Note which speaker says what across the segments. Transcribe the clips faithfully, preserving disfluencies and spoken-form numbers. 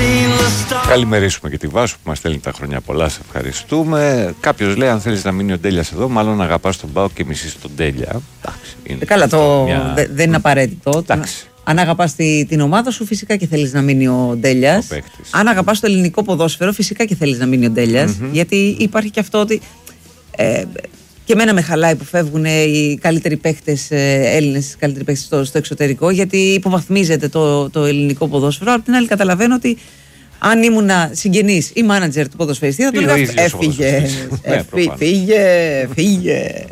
Speaker 1: Καλημερίσουμε και τη Βάσου που μας στέλνει τα χρόνια πολλά, σε ευχαριστούμε. Κάποιος λέει: αν θέλεις να μείνει ο Ντέλιας εδώ, μάλλον αγαπάς τον ΠΑΟΚ και μισείς τον Ντέλια.
Speaker 2: Ε, καλά, το μια... δε, δεν είναι απαραίτητο.
Speaker 1: Εντάξει.
Speaker 2: Αν αγαπάς τη, την ομάδα σου, φυσικά και θέλεις να μείνει ο Ντέλιας. Αν αγαπάς το ελληνικό ποδόσφαιρο, φυσικά και θέλεις να μείνει ο Ντέλιας. Mm-hmm. Γιατί υπάρχει και αυτό ότι. Ε, και εμένα με χαλάει που φεύγουν οι καλύτεροι παίχτες Έλληνες, οι καλύτεροι παίχτες στο, στο εξωτερικό, γιατί υποβαθμίζεται το, το ελληνικό ποδόσφαιρο. Απ' την άλλη, καταλαβαίνω ότι αν ήμουν συγγενής ή μάνατζερ του ποδοσφαιριστή, θα του έλεγα: Έφυγε, φύγε, φύγε.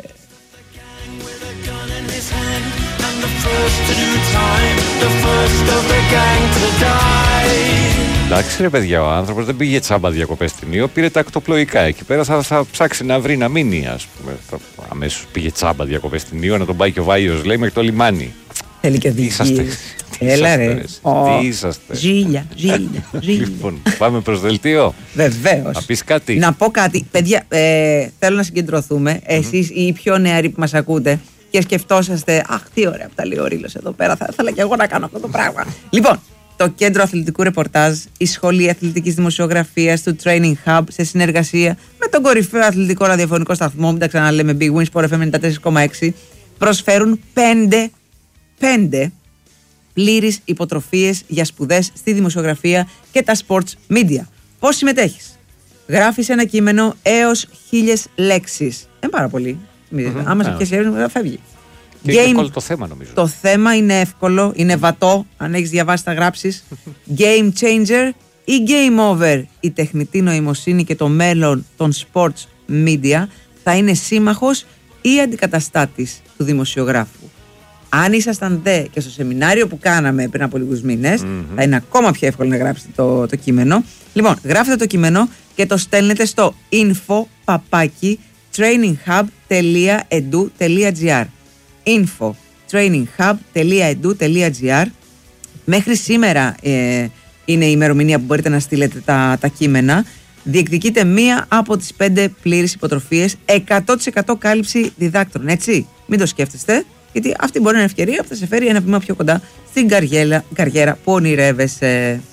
Speaker 1: Εντάξει ρε παιδιά, ο άνθρωπος δεν πήγε τσάμπα διακοπές στην Ήο, πήρε τα ακτοπλοϊκά. Εκεί πέρα θα, θα ψάξει να βρει να μείνει, ας πούμε. Αμέσως πήγε τσάμπα διακοπές στην Ήο, να τον πάει και ο Βάιος, λέει, μέχρι το λιμάνι.
Speaker 2: Θέλει και διηγείες. Έλα ρε.
Speaker 1: Τι είσαστε.
Speaker 2: Ζήλια, ζήλια, ζήλια.
Speaker 1: Λοιπόν, πάμε προς δελτίο.
Speaker 2: Βεβαίως.
Speaker 1: Να πεις κάτι.
Speaker 2: Να πω κάτι. Παιδιά, ε, θέλω να συγκεντρωθούμε. Εσείς οι πιο νεαροί που μας ακούτε και σκεφτόσαστε, αχ, τι ωραία που τα λέει ο Ρήλος εδώ πέρα. Θα ήθελα και εγώ να κάνω αυτό το πράγμα. Λοιπόν, το Κέντρο Αθλητικού Ρεπορτάζ, η Σχολή Αθλητικής Δημοσιογραφίας του Training Hub, σε συνεργασία με τον κορυφαίο αθλητικό ραδιοφωνικό σταθμό, μην τα ξαναλέμε, Big Win Sport εφ εμ ενενήντα τέσσερα κόμμα έξι, προσφέρουν πέντε, πέντε πλήρεις υποτροφίες για σπουδές στη δημοσιογραφία και τα sports media. Πώς συμμετέχεις? Γράφεις ένα κείμενο έως χίλιες λέξεις. Δεν πάρα πολύ. Mm-hmm. Άμα σε πιάσει έρευνα, φεύγει.
Speaker 1: Και είναι εύκολο το θέμα, νομίζω.
Speaker 2: Το θέμα είναι εύκολο, είναι βατό. Αν έχεις διαβάσει, θα γράψεις. Game changer ή game over. Η τεχνητή νοημοσύνη και το μέλλον των sports media θα είναι σύμμαχος ή αντικαταστάτης του δημοσιογράφου. Αν ήσασταν δε και στο σεμινάριο που κάναμε πριν από λίγους μήνες, mm-hmm. θα είναι ακόμα πιο εύκολο να γράψετε το, το κείμενο. Λοιπόν, γράφετε το κείμενο και το στέλνετε στο info παπάκι traininghub τελεία edu τελεία gr. info traininghub τελεία edu τελεία gr. Μέχρι σήμερα ε, είναι η ημερομηνία που μπορείτε να στείλετε τα, τα κείμενα. Διεκδικείτε μία από τις πέντε πλήρεις υποτροφίες, εκατό τοις εκατό κάλυψη διδάκτρων, έτσι. Μην το σκέφτεστε, γιατί αυτή μπορεί να είναι ευκαιρία που θα σε φέρει ένα βήμα πιο κοντά στην καριέρα, καριέρα που ονειρεύεσαι.